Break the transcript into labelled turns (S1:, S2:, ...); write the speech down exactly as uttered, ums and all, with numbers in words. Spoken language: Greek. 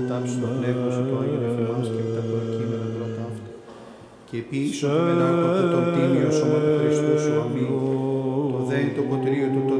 S1: τάψει το πνεύμα σου το Άγιο εφημάς και μετά προκείμενα πρώτα αυτά. Και επίσης το μενάκο από τον τίμιο σώμα του Χριστού σου αμήν, το δέν το ποτρίο του το